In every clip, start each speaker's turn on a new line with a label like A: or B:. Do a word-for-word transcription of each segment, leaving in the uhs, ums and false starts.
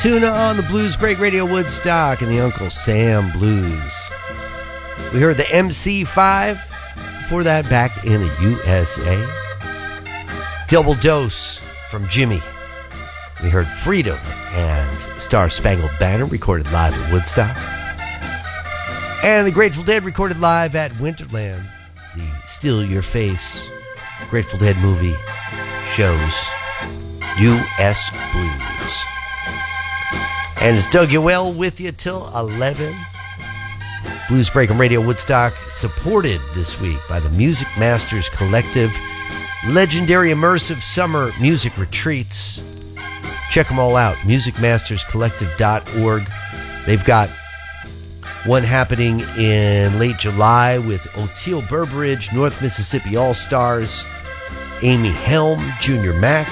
A: Tuna on the Blues Break Radio Woodstock and the Uncle Sam Blues. We heard the M C five. Before that, back in the U S A. Double Dose from Jimmy. We heard Freedom and Star Spangled Banner recorded live at Woodstock. And the Grateful Dead recorded live at Winterland. The Steal Your Face Grateful Dead movie shows U S Blues. And it's Doug Yoel with you till eleven. Blues Break Radio Woodstock supported this week by the Music Masters Collective. Legendary immersive summer music retreats. Check them all out, music masters collective dot org. They've got one happening in late July with Oteil Burbridge, North Mississippi All-Stars, Amy Helm, Junior Mac.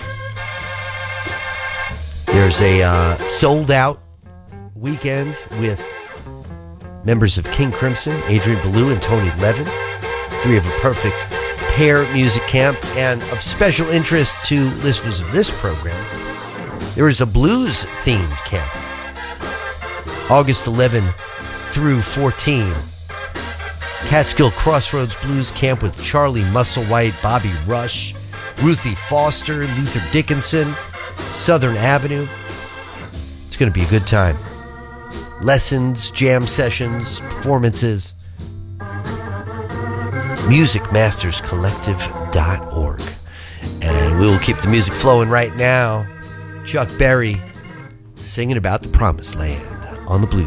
A: There's a uh, sold-out weekend with members of King Crimson, Adrian Belew and Tony Levin. Three of a perfect pair music camp. And of special interest to listeners of this program, there is a blues-themed camp. August eleventh through fourteenth. Catskill Crossroads Blues Camp with Charlie Musselwhite, Bobby Rush, Ruthie Foster, Luther Dickinson, Southern Avenue. It's going to be a good time. Lessons, jam sessions, performances. music masters collective dot org. And we'll keep the music flowing right now. Chuck Berry singing about the promised land on the Blues